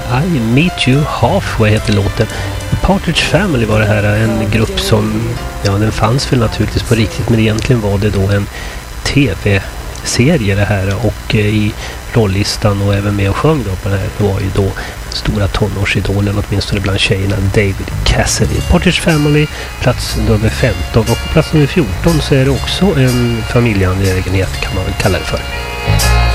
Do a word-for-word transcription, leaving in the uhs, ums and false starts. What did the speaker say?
I Meet You Halfway heter låten. Partridge Family var det här, en grupp som, ja, den fanns väl naturligtvis på riktigt, men egentligen var det då en tv-serie det här, och eh, i rollistan och även med och sjöng då på den här, det var ju då stora tonårsidolen, åtminstone bland tjejerna, David Cassidy. Partridge Family, plats nummer femton, och på plats nummer fjorton så är det också en familjeangelägenhet, kan man väl kalla det för.